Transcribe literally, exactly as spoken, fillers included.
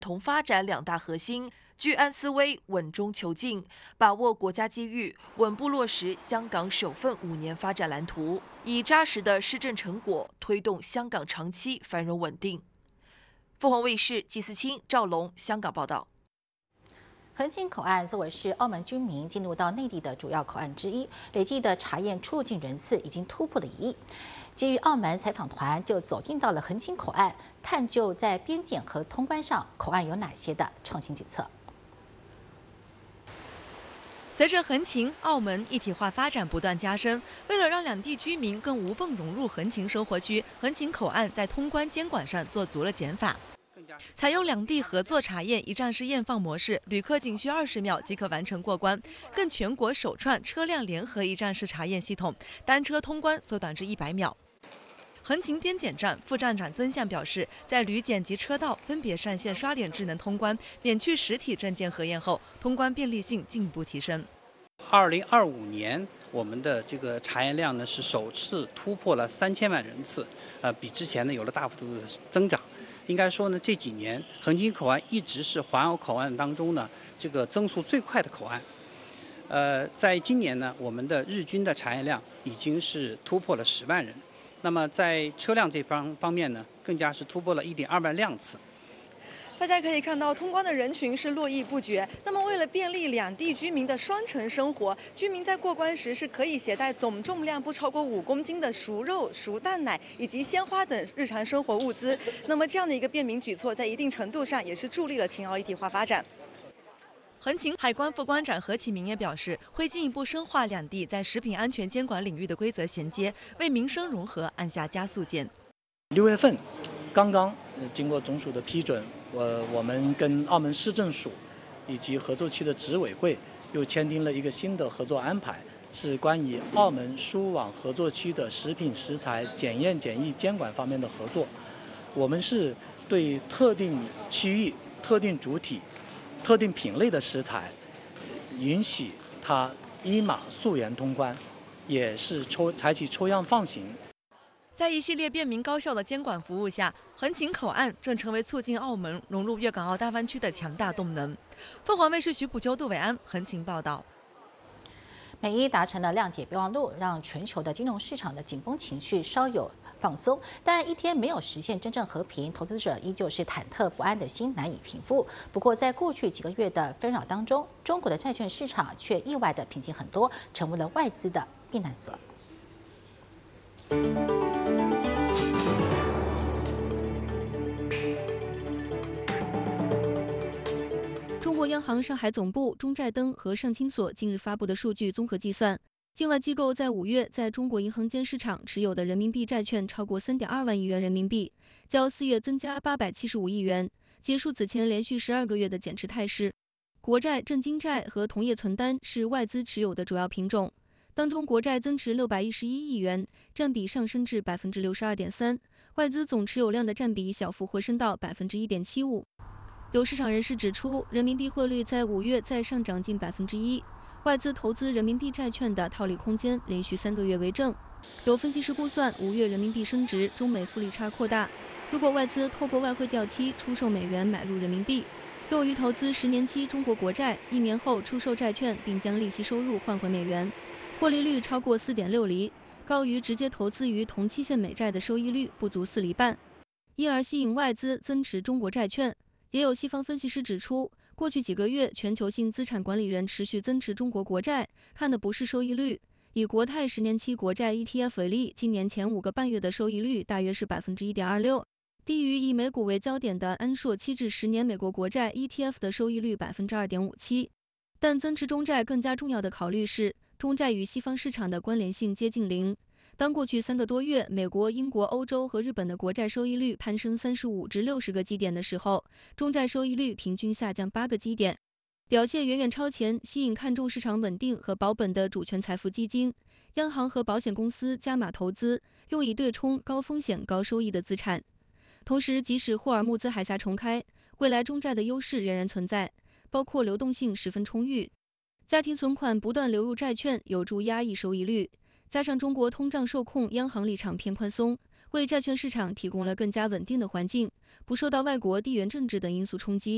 同发展两大核心，居安思危，稳中求进，把握国家机遇，稳步落实香港首份五年发展蓝图，以扎实的施政成果推动香港长期繁荣稳定。凤凰卫视季思清、赵龙香港报道。 横琴口岸作为是澳门居民进入到内地的主要口岸之一，累计的查验出入境人次已经突破了一亿。基于澳门采访团就走进到了横琴口岸，探究在边检和通关上口岸有哪些的创新举措。 随着横琴、澳门一体化发展不断加深，为了让两地居民更无缝融入横琴生活区，横琴口岸在通关监管上做足了减法。采用两地合作查验一站式验放模式，旅客仅需二十秒即可完成过关，更全国首创车辆联合一站式查验系统，单车通关缩短至一百秒。横琴边检站副站长曾向表示，在旅检及车道分别上线刷脸智能通关，免去实体证件核验后，通关便利性进一步提升。 二零二五年，我们的这个查验量呢是首次突破了三千万人次，呃，比之前呢有了大幅度的增长。应该说呢，这几年横琴口岸一直是环澳口岸当中呢这个增速最快的口岸。呃，在今年呢，我们的日均的查验量已经是突破了十万人。那么在车辆这方方面呢，更加是突破了一点二万辆次。 大家可以看到，通关的人群是络绎不绝。那么，为了便利两地居民的双城生活，居民在过关时是可以携带总重量不超过五公斤的熟肉、熟蛋奶以及鲜花等日常生活物资。那么，这样的一个便民举措，在一定程度上也是助力了秦澳一体化发展。横琴海关副关长何启明也表示，会进一步深化两地在食品安全监管领域的规则衔接，为民生融合按下加速键。 六月份，刚刚经过总署的批准。我我们跟澳门市政署以及合作区的执委会又签订了一个新的合作安排，是关于澳门输往合作区的食品食材检验检疫监管方面的合作。我们是对特定区域、特定主体、特定品类的食材，允许它依码溯源通关，也是抽采取抽样放行。 在一系列便民高效的监管服务下，横琴口岸正成为促进澳门融入粤港澳大湾区的强大动能。凤凰卫视徐普秋、杜伟安横琴报道。 美伊达成了谅解备忘录，让全球的金融市场的紧绷情绪稍有放松，但一天没有实现真正和平，投资者依旧是忐忑不安的心难以平复。不过，在过去几个月的纷扰当中，中国的债券市场却意外的平静很多，成为了外资的避难所。 中国央行上海总部、中债登和上清所近日发布的数据综合计算，境外机构在五月在中国银行间市场持有的人民币债券超过 三点二万亿元人民币，较四月增加八百七十五亿元，结束此前连续十二个月的减持态势。国债、证金债和同业存单是外资持有的主要品种，当中国债增持六百一十一亿元，占比上升至百分之六十二点三，外资总持有量的占比小幅回升到百分之一点七五。有市场人士指出，人民币汇率在五月再上涨近百分之一，外资投资人民币债券的套利空间连续三个月为正。有分析师估算，五月人民币升值，中美复利差扩大。如果外资透过外汇掉期出售美元买入人民币，用于投资十年期中国国债，一年后出售债券并将利息收入换回美元，获利率超过 四点六厘，高于直接投资于同期限美债的收益率不足四厘半，因而吸引外资增持中国债券。也有西方分析师指出，过去几个月全球性资产管理人持续增持中国国债，看的不是收益率。以国泰十年期国债 E T F 为例，今年前五个半月的收益率大约是 百分之一点二六， 低于以美股为焦点的安硕七至十年美国国债 E T F 的收益率 百分之二点五七。但增持中债更加重要的考虑是，中债与西方市场的关联性接近零。当过去三个多月，美国、英国、欧洲和日本的国债收益率攀升三十五至六十个基点的时候，中债收益率平均下降八个基点，表现远远超前，吸引看重市场稳定和保本的主权财富基金、央行和保险公司加码投资，用以对冲高风险高收益的资产。同时，即使霍尔木兹海峡重开，未来中债的优势仍然存在，包括流动性十分充裕，家庭存款不断流入债券，有助压抑收益率。加上中国通胀受控，央行立场偏宽松，为债券市场提供了更加稳定的环境，不受到外国地缘政治等因素冲击。